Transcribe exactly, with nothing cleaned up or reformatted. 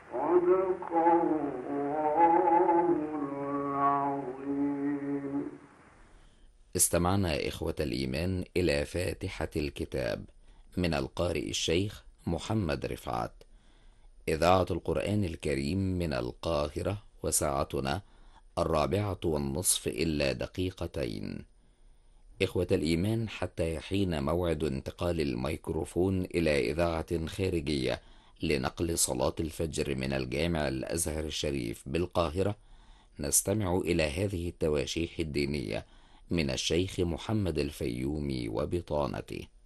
صدق الله العظيم. استمعنا إخوة الإيمان إلى فاتحة الكتاب من القارئ الشيخ محمد رفعت. إذاعة القرآن الكريم من القاهرة، وساعتنا الرابعة والنصف إلا دقيقتين. إخوة الإيمان، حتى يحين موعد انتقال الميكروفون إلى إذاعة خارجية لنقل صلاة الفجر من الجامع الأزهر الشريف بالقاهرة، نستمع إلى هذه التواشيح الدينية من الشيخ محمد الفيومي وبطانته.